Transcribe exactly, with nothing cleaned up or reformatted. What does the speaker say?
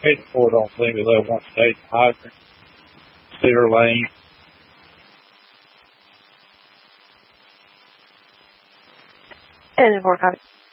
eighty-four don't seem to let one state hydrant. Cedar Lane. And four copy.